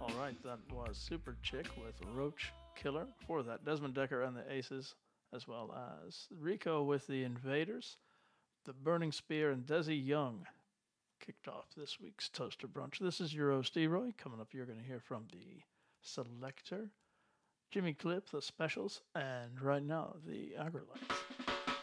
All right, that was Super Chick with Roach Killer. Before that, Desmond Decker and the Aces, as well as Rico with the Invaders, the Burning Spear, and Desi Young kicked off this week's Toaster Brunch. This is your host, Roy. Coming up, you're going to hear from the Selector, Jimmy Clip, the Specials, and right now, the Agrolites.